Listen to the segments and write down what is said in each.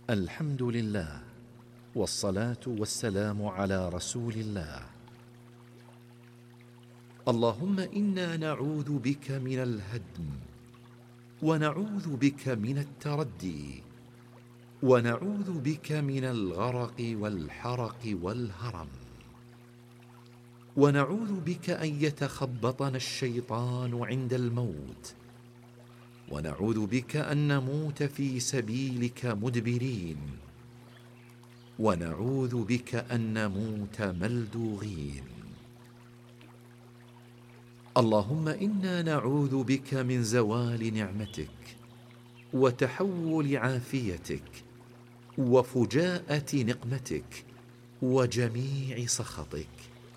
الحمد لله، والصلاة والسلام على رسول الله. اللهم إنا نعوذ بك من الهدم، ونعوذ بك من التردي، ونعوذ بك من الغرق والحرق والهرم، ونعوذ بك أن يتخبطنا الشيطان عند الموت، ونعوذ بك أن نموت في سبيلك مدبرين، ونعوذ بك أن نموت ملدوغين. اللهم إنا نعوذ بك من زوال نعمتك، وتحول عافيتك، وفجاءة نقمتك، وجميع سخطك.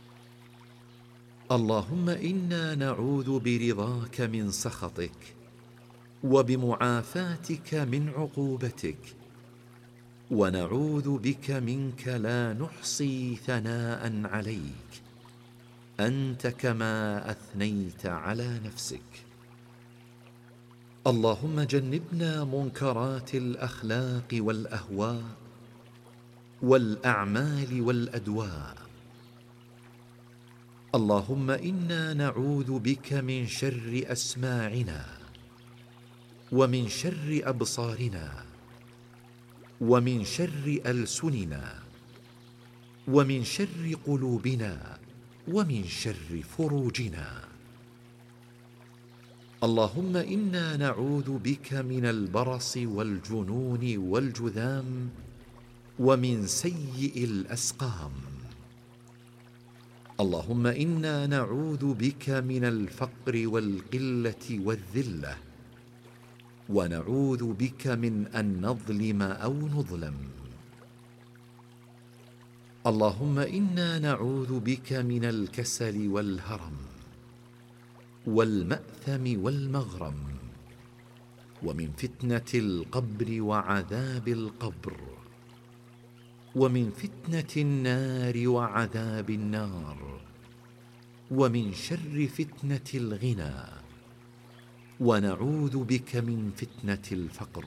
اللهم إنا نعوذ برضاك من سخطك، وبمعافاتك من عقوبتك، ونعوذ بك منك لا نحصي ثناء عليك، أنت كما أثنيت على نفسك. اللهم جنبنا منكرات الأخلاق والأهواء والأعمال والأدواء. اللهم إنا نعوذ بك من شر أسماعنا، ومن شر أبصارنا، ومن شر ألسننا، ومن شر قلوبنا، ومن شر فروجنا. اللهم إنا نعوذ بك من البرص والجنون والجذام، ومن سيء الأسقام. اللهم إنا نعوذ بك من الفقر والقلة والذلة، ونعوذ بك من أن نظلم أو نظلم. اللهم إنا نعوذ بك من الكسل والهرم، والمأثم والمغرم، ومن فتنة القبر وعذاب القبر، ومن فتنة النار وعذاب النار، ومن شر فتنة الغنى، ونعوذ بك من فتنة الفقر،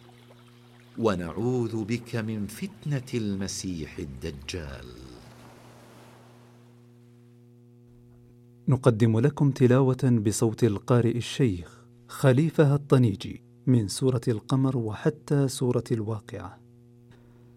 ونعوذ بك من فتنة المسيح الدجال. نقدم لكم تلاوة بصوت القارئ الشيخ خليفة الطنيجي من سورة القمر وحتى سورة الواقعة.